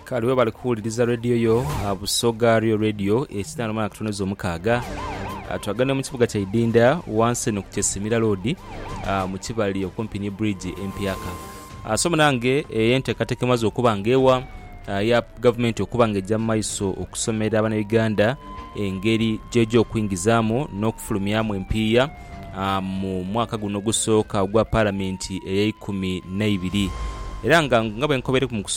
kaliwe bali kuwuliriza radio yo Busoga Radio ekitano mwana kutoneza omukaaga twagane mu kibuga kya Idinda wansi no kutesimira road mu kibali okumpi ni bridge empyaka asoma nange yentekateke mazo okubangewa ya government okubanga ejja maiso okusomera abana Uganda engeri jejo okwingizamo n'okufulumyamu empiya mu mwaka guno gusooka ogwa parliament eya 12 era nga ngabe nkobere ku